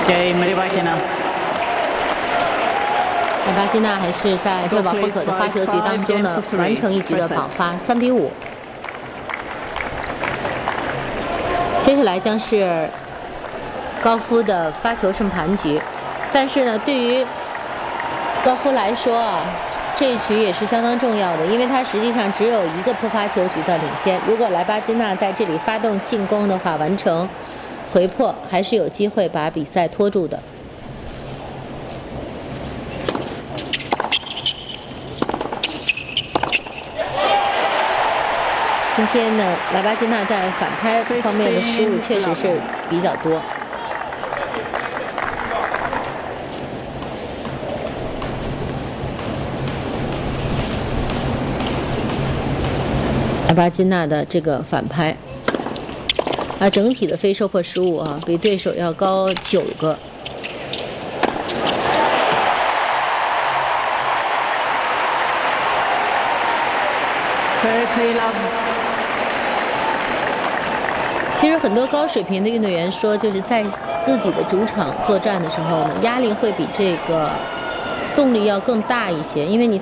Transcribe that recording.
Game Rybakina。 莱巴金娜还是在非保不可的发球局当中呢，完成一局的保发，3比5。接下来将是高夫的发球胜盘局，但是呢，对于高夫来说啊，这一局也是相当重要的，因为他实际上只有一个破发球局的领先。如果莱巴金娜在这里发动进攻的话，完成回破，还是有机会把比赛拖住的。今天呢，莱巴金娜在反拍方面的失误确实是比较多。莱巴金娜的这个反拍，整体的非收破失误啊，比对手要高9个。其实很多高水平的运动员说，就是在自己的主场作战的时候呢，压力会比这个动力要更大一些，因为你